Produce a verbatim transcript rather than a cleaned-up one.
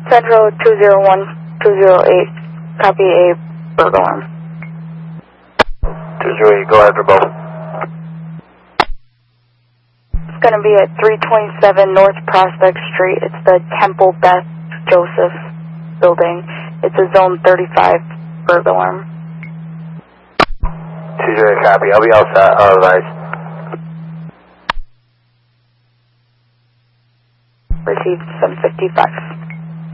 Central two zero one two zero eight, copy a burglar alarm. two zero eight, go ahead for both. It's going to be at three twenty-seven North Prospect Street. It's the Temple Beth Joseph building. It's a zone thirty-five burglar alarm. two zero eight, copy. I'll be outside. I'll advise. Received seven fifty-five.